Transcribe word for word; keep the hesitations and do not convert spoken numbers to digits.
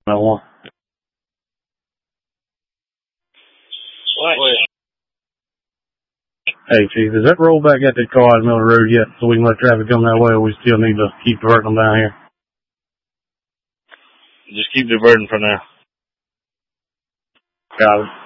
No one. What? What? Hey, Chief, is that rollback got that car out of the middle of the road yet so we can let traffic come that way, or we still need to keep diverting them down here? Just keep diverting for now. Got it.